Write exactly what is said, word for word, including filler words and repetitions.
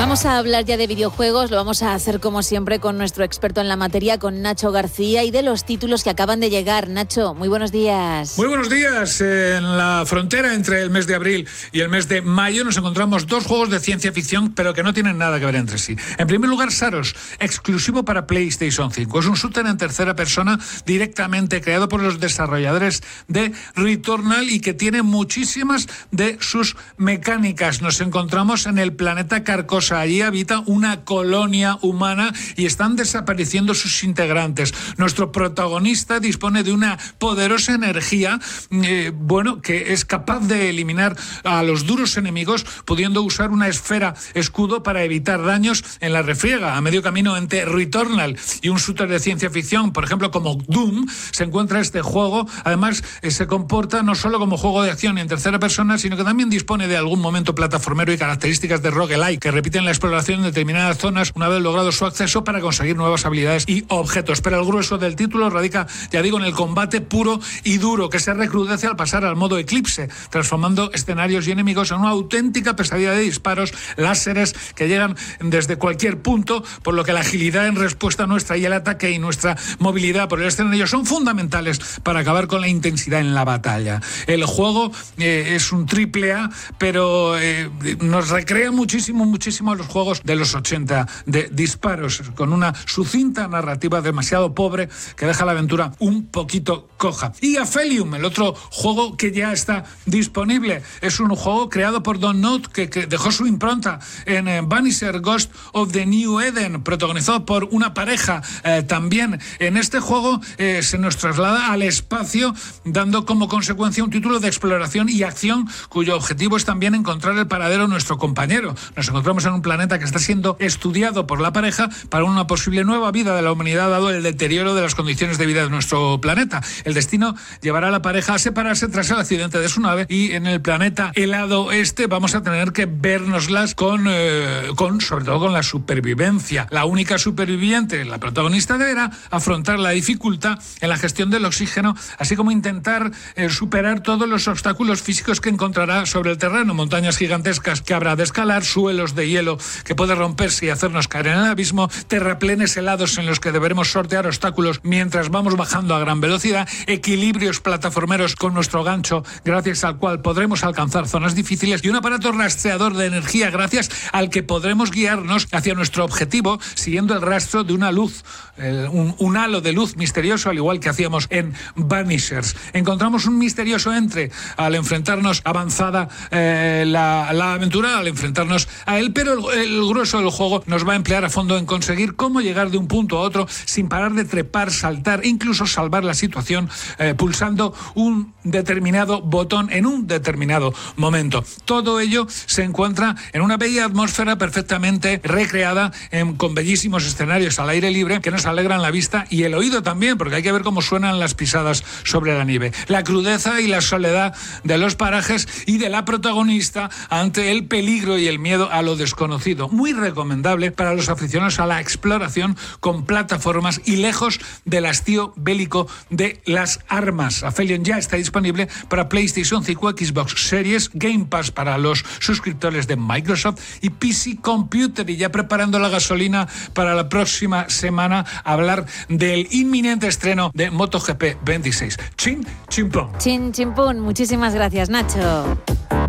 Vamos a hablar ya de videojuegos, lo vamos a hacer como siempre con nuestro experto en la materia, con Nacho García, y de los títulos que acaban de llegar. Nacho, muy buenos días. Muy buenos días. En la frontera entre el mes de abril y el mes de mayo nos encontramos dos juegos de ciencia ficción, pero que no tienen nada que ver entre sí. En primer lugar, Saros, exclusivo para PlayStation cinco. Es un shooter en tercera persona directamente creado por los desarrolladores de Returnal y que tiene muchísimas de sus mecánicas. Nos encontramos en el planeta Carcosa. Allí habita una colonia humana y están desapareciendo sus integrantes. Nuestro protagonista dispone de una poderosa energía, eh, bueno, que es capaz de eliminar a los duros enemigos, pudiendo usar una esfera escudo para evitar daños en la refriega. A medio camino entre Returnal y un shooter de ciencia ficción, por ejemplo, como Doom, se encuentra este juego. Además, eh, se comporta no solo como juego de acción en tercera persona, sino que también dispone de algún momento plataformero y características de roguelike, que repiten la exploración en determinadas zonas una vez logrado su acceso para conseguir nuevas habilidades y objetos. Pero el grueso del título radica, ya digo, en el combate puro y duro, que se recrudece al pasar al modo Eclipse, transformando escenarios y enemigos en una auténtica pesadilla de disparos, láseres que llegan desde cualquier punto, por lo que la agilidad en respuesta nuestra y el ataque y nuestra movilidad por el escenario son fundamentales para acabar con la intensidad en la batalla. El juego eh, es un triple A, pero eh, nos recrea muchísimo, muchísimo los juegos de los ochenta, de disparos, con una sucinta narrativa demasiado pobre que deja la aventura un poquito coja. Y Aphelium, el otro juego que ya está disponible, es un juego creado por Don't Nod, que, que dejó su impronta en eh, Vanisher Ghost of the New Eden, protagonizado por una pareja. Eh, también en este juego eh, se nos traslada al espacio, dando como consecuencia un título de exploración y acción cuyo objetivo es también encontrar el paradero de nuestro compañero. Nos encontramos en un planeta que está siendo estudiado por la pareja para una posible nueva vida de la humanidad, dado el deterioro de las condiciones de vida de nuestro planeta. El destino llevará a la pareja a separarse tras el accidente de su nave, y en el planeta helado este vamos a tener que vernoslas con, eh, con sobre todo con la supervivencia. La única superviviente, la protagonista, deberá afrontar la dificultad en la gestión del oxígeno, así como intentar eh, superar todos los obstáculos físicos que encontrará sobre el terreno: montañas gigantescas que habrá de escalar, suelos de hielo que puede romperse y hacernos caer en el abismo, terraplenes helados en los que deberemos sortear obstáculos mientras vamos bajando a gran velocidad, equilibrios plataformeros con nuestro gancho, gracias al cual podremos alcanzar zonas difíciles, y un aparato rastreador de energía gracias al que podremos guiarnos hacia nuestro objetivo siguiendo el rastro de una luz, eh, un, un halo de luz misterioso, al igual que hacíamos en Vanishers. Encontramos un misterioso entre al enfrentarnos avanzada eh, la, la aventura, al enfrentarnos a él, pero el, el grueso del juego nos va a emplear a fondo en conseguir cómo llegar de un punto a otro sin parar de trepar, saltar e incluso salvar la situación eh, pulsando un determinado botón en un determinado momento. Todo ello se encuentra en una bella atmósfera perfectamente recreada, en, con bellísimos escenarios al aire libre que nos alegran la vista y el oído también, porque hay que ver cómo suenan las pisadas sobre la nieve. La crudeza y la soledad de los parajes y de la protagonista ante el peligro y el miedo a lo desconocido. Muy recomendable para los aficionados a la exploración con plataformas y lejos del hastío bélico de las armas. Aphelium ya está disponible para PlayStation cinco, Xbox Series, Game Pass para los suscriptores de Microsoft y P C Computer. Y ya preparando la gasolina para la próxima semana, hablar del inminente estreno de MotoGP veintiséis. Chin, chimpón. Chin, chimpún. Muchísimas gracias, Nacho.